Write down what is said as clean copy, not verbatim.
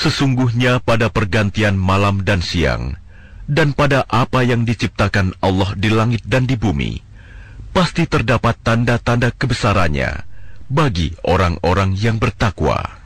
Sesungguhnya pada pergantian malam dan siang, dan pada apa yang diciptakan Allah di langit dan di bumi, pasti terdapat tanda-tanda kebesarannya bagi orang-orang yang bertakwa.